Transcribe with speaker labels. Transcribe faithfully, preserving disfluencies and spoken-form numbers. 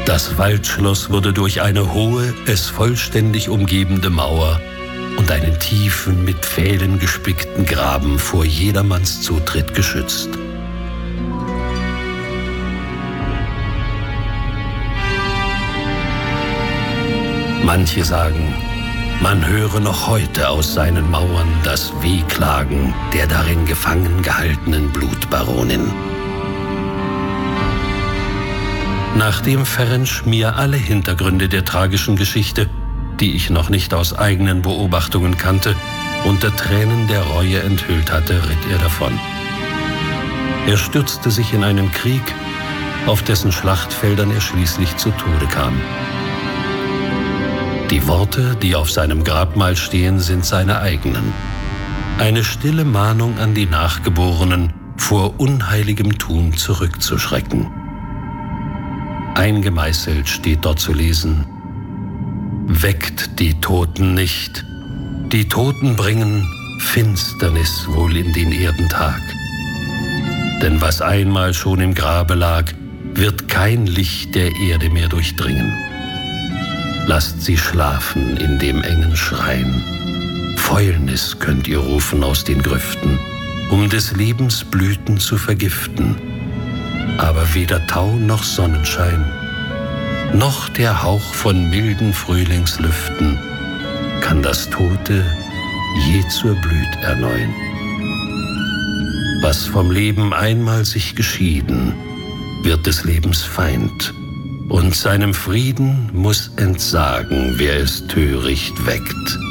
Speaker 1: Das Waldschloss wurde durch eine hohe, es vollständig umgebende Mauer und einen tiefen, mit Pfählen gespickten Graben vor jedermanns Zutritt geschützt. Manche sagen, man höre noch heute aus seinen Mauern das Wehklagen der darin gefangen gehaltenen Blutbaronin. Nachdem Ferenc mir alle Hintergründe der tragischen Geschichte, die ich noch nicht aus eigenen Beobachtungen kannte, unter Tränen der Reue enthüllt hatte, ritt er davon. Er stürzte sich in einen Krieg, auf dessen Schlachtfeldern er schließlich zu Tode kam. Die Worte, die auf seinem Grabmal stehen, sind seine eigenen. Eine stille Mahnung an die Nachgeborenen, vor unheiligem Tun zurückzuschrecken. Eingemeißelt steht dort zu lesen: Weckt die Toten nicht. Die Toten bringen Finsternis wohl in den Erdentag. Denn was einmal schon im Grabe lag, wird kein Licht der Erde mehr durchdringen. Lasst sie schlafen in dem engen Schrein. Fäulnis könnt ihr rufen aus den Grüften, um des Lebens Blüten zu vergiften. Aber weder Tau noch Sonnenschein, noch der Hauch von milden Frühlingslüften kann das Tote je zur Blüt erneuen. Was vom Leben einmal sich geschieden, wird des Lebens Feind, und seinem Frieden muss entsagen, wer es töricht weckt.